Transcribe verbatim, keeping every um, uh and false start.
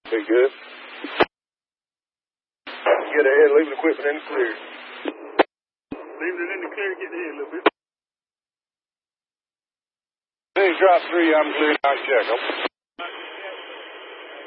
Be good. Get ahead, leaving equipment in the clear. Leaving it in the clear, get ahead a little bit. Hey, drop three, I'm clear, I check.